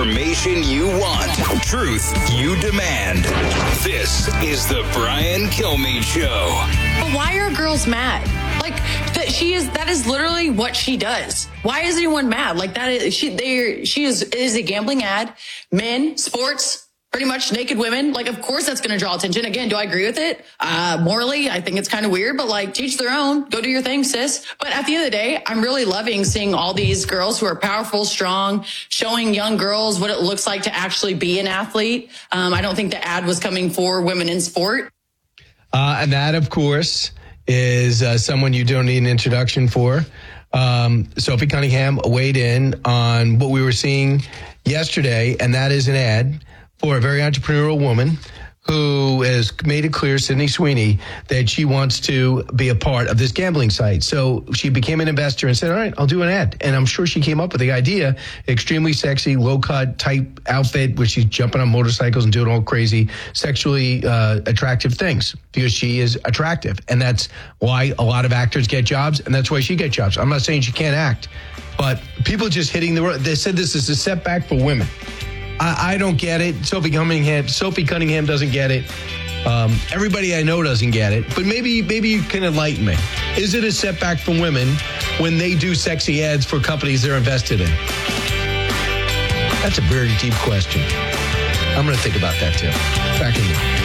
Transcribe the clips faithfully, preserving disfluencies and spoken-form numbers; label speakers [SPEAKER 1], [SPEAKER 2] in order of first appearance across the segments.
[SPEAKER 1] Information you want. Truth you demand. This is the Brian Kilmeade Show.
[SPEAKER 2] But why are girls mad? Like that she is that is literally what she does. Why is anyone mad? Like that is she they she is is a gambling ad. Men, sports, pretty much naked women. Like, of course that's going to draw attention. Again, do I agree with it? Uh, morally, I think it's kind of weird, but like teach their own. Go do your thing, sis. But at the end of the day, I'm really loving seeing all these girls who are powerful, strong, showing young girls what it looks like to actually be an athlete. Um, I don't think the ad was coming for women in sport.
[SPEAKER 3] Uh, and that, of course, is uh, someone you don't need an introduction for. Um, Sophie Cunningham weighed in on what we were seeing yesterday, and that is an ad for a very entrepreneurial woman who has made it clear, Sydney Sweeney, that she wants to be a part of this gambling site. So she became an investor and said, all right, I'll do an ad. And I'm sure she came up with the idea, extremely sexy, low-cut type outfit where she's jumping on motorcycles and doing all crazy, sexually uh, attractive things because she is attractive. And that's why a lot of actors get jobs, and that's why she gets jobs. I'm not saying she can't act, but people just hitting the road. They said this is a setback for women. I, I don't get it. Sophie Cunningham, Sophie Cunningham doesn't get it. Um, everybody I know doesn't get it. But maybe maybe you can enlighten me. Is it a setback for women when they do sexy ads for companies they're invested in? That's a very deep question. I'm going to think about that, too. Back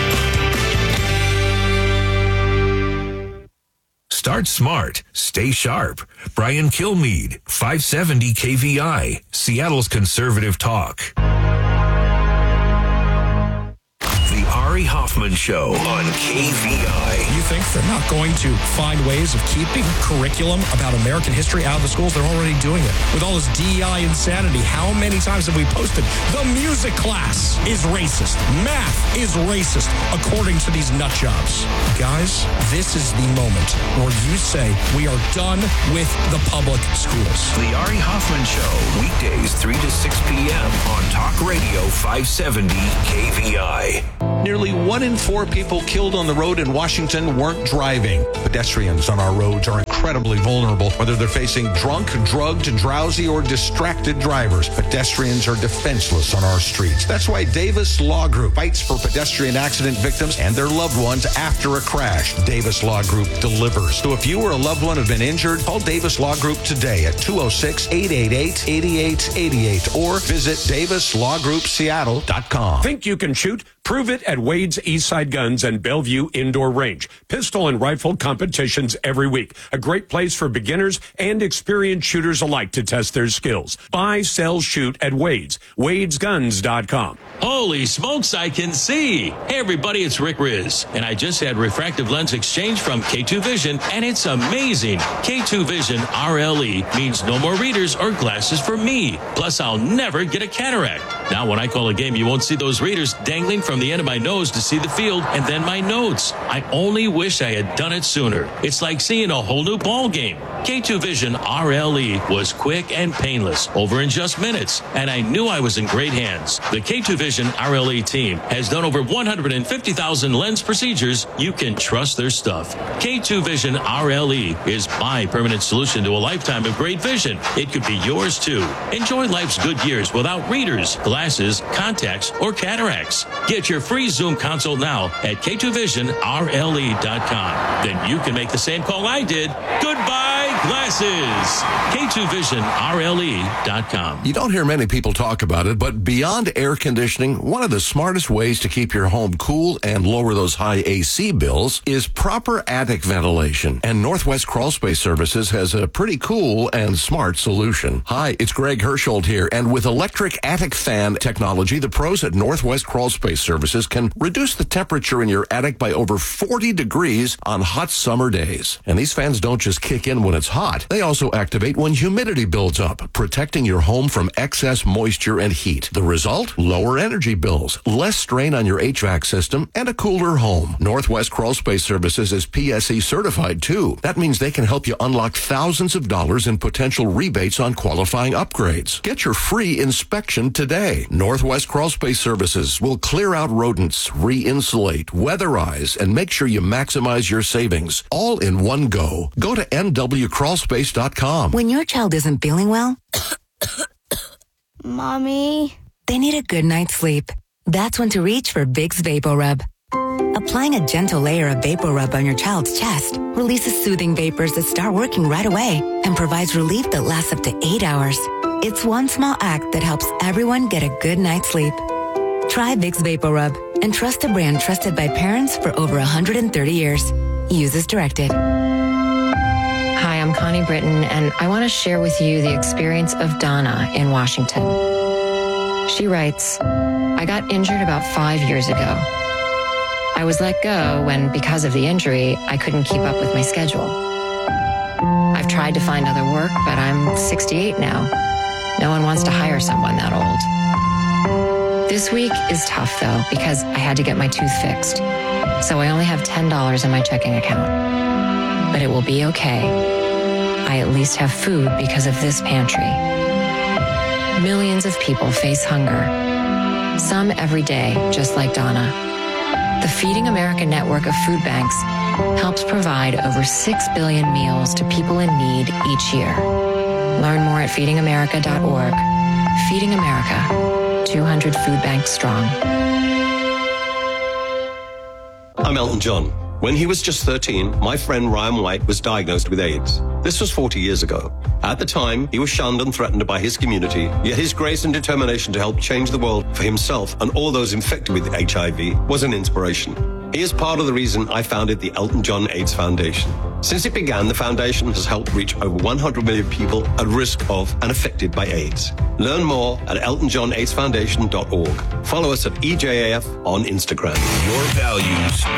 [SPEAKER 3] in you.
[SPEAKER 4] Start smart. Stay sharp. Brian Kilmeade, five seventy K V I, Seattle's conservative talk. The Ari Hoffman Show on K V I.
[SPEAKER 5] You think they're not going to find ways of keeping curriculum about American history out of the schools? They're already doing it. With all this D E I insanity, how many times have we posted, the music class is racist, math is racist, according to these nut jobs? Guys, this is the moment where you say we are done with the public schools.
[SPEAKER 4] The Ari Hoffman Show, weekdays three to six p.m. on Talk Radio five seventy K V I.
[SPEAKER 6] Nearly one in four people killed on the road in Washington weren't driving. Pedestrians on our roads are incredibly vulnerable, whether they're facing drunk, drugged, drowsy, or distracted drivers. Pedestrians are defenseless on our streets. That's why Davis Law Group fights for pedestrian accident victims and their loved ones after a crash. Davis Law Group delivers. So if you or a loved one have been injured, call Davis Law Group today at two oh six, eight eight eight, eight eight eight eight or visit davis law group seattle dot com.
[SPEAKER 7] Think you can shoot? Prove it at Wade's Eastside Guns and Bellevue Indoor Range. Pistol and rifle competitions every week. A great place for beginners and experienced shooters alike to test their skills. Buy, sell, shoot at Wade's. Wades Guns dot com.
[SPEAKER 8] Holy smokes, I can see. Hey, everybody, it's Rick Riz. And I just had refractive lens exchange from K two Vision, and it's amazing. K two Vision R L E means no more readers or glasses for me. Plus, I'll never get a cataract. Now, when I call a game, you won't see those readers dangling from the end of my nose to see the field and then my notes. I only wish I had done it sooner. It's like seeing a whole new ball game. K two Vision R L E was quick and painless, over in just minutes, and I knew I was in great hands. The K two Vision R L E team has done over one hundred fifty thousand lens procedures. You can trust their stuff. K two Vision R L E is my permanent solution to a lifetime of great vision. It could be yours too. Enjoy life's good years without readers, glasses, contacts, or cataracts. Get your free Zoom consult now at K two vision R L E dot com. Then you can make the same call I did. Goodbye, glasses. K two vision R L E dot com.
[SPEAKER 9] You don't hear many people talk about it, but beyond air conditioning, one of the smartest ways to keep your home cool and lower those high A C bills is proper attic ventilation. And Northwest Crawl Space Services has a pretty cool and smart solution. Hi, it's Greg Hersholt here, and with electric attic fan technology, the pros at Northwest Crawl Space Services can reduce the temperature in your attic by over forty degrees on hot summer days. And these fans don't just kick in when it's hot. They also activate when humidity builds up, protecting your home from excess moisture and heat. The result? Lower energy bills, less strain on your H V A C system, and a cooler home. Northwest Crawl Space Services is P S E certified, too. That means they can help you unlock thousands of dollars in potential rebates on qualifying upgrades. Get your free inspection today. Northwest Crawl Space Services will clear out rodents, re-insulate, weatherize, and make sure you maximize your savings, all in one go. Go to N W crawl space dot com.
[SPEAKER 10] When your child isn't feeling well,
[SPEAKER 11] Mommy?
[SPEAKER 10] they need a good night's sleep. That's when to reach for Vicks VapoRub. Applying a gentle layer of VapoRub on your child's chest releases soothing vapors that start working right away and provides relief that lasts up to eight hours. It's one small act that helps everyone get a good night's sleep. Try Vicks VapoRub and trust a brand trusted by parents for over one hundred thirty years. Use as directed.
[SPEAKER 11] Hi, I'm Connie Britton, and I want to share with you the experience of Donna in Washington. She writes, I got injured about five years ago. I was let go when, because of the injury, I couldn't keep up with my schedule. I've tried to find other work, but I'm sixty-eight now. No one wants to hire someone that old. This week is tough, though, because I had to get my tooth fixed. So I only have ten dollars in my checking account. But it will be okay. I at least have food because of this pantry. Millions of people face hunger. Some every day, just like Donna. The Feeding America network of food banks helps provide over six billion meals to people in need each year. Learn more at feeding america dot org. Feeding America, two hundred food banks strong.
[SPEAKER 12] I'm Elton John. When he was just thirteen, my friend Ryan White was diagnosed with AIDS. This was forty years ago. At the time, he was shunned and threatened by his community, yet his grace and determination to help change the world for himself and all those infected with H I V was an inspiration. He is part of the reason I founded the Elton John AIDS Foundation. Since it began, the foundation has helped reach over one hundred million people at risk of and affected by AIDS. Learn more at elton john aids foundation dot org. Follow us at E J A F on Instagram.
[SPEAKER 4] Your values,